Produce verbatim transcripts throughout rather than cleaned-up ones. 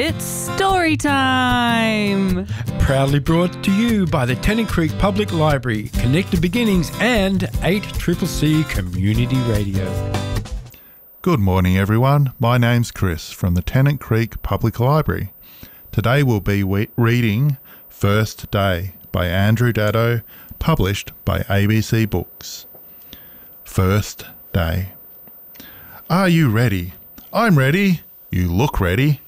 It's story time! Proudly brought to you by the Tennant Creek Public Library, Connected Beginnings and eight C C C Community Radio. Good morning everyone, my name's Chris from the Tennant Creek Public Library. Today we'll be we- reading First Day by Andrew Daddo, published by A B C Books. First Day. Are you ready? I'm ready. You look ready.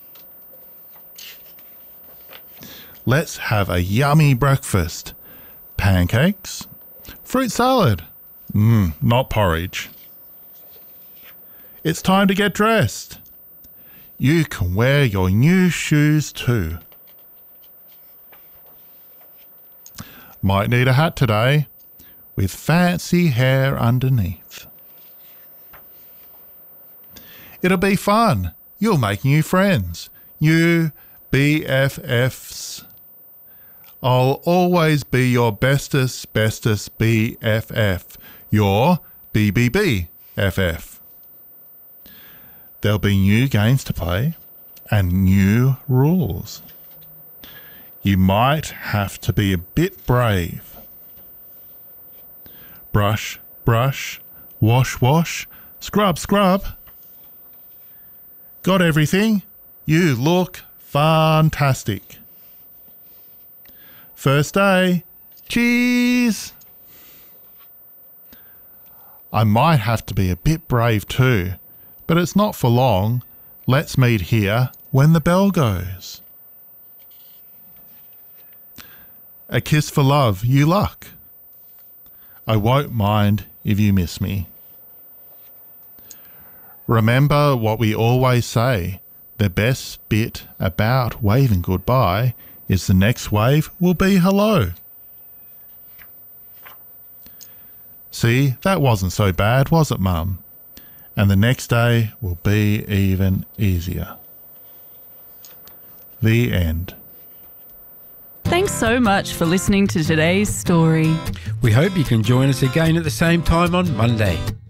Let's have a yummy breakfast. Pancakes? Fruit salad? Mmm, not porridge. It's time to get dressed. You can wear your new shoes too. Might need a hat today, with fancy hair underneath. It'll be fun. You'll make new friends. You B F Fs. I'll always be your bestest, bestest B F F. Your B B B F F. There'll be new games to play and new rules. You might have to be a bit brave. Brush, brush, wash, wash, scrub, scrub. Got everything? You look fantastic. First day. Cheese! I might have to be a bit brave too, but it's not for long. Let's meet here when the bell goes. A kiss for love, you luck. I won't mind if you miss me. Remember what we always say, the best bit about waving goodbye is the next wave will be hello. See, that wasn't so bad, was it, Mum? And the next day will be even easier. The end. Thanks so much for listening to today's story. We hope you can join us again at the same time on Monday.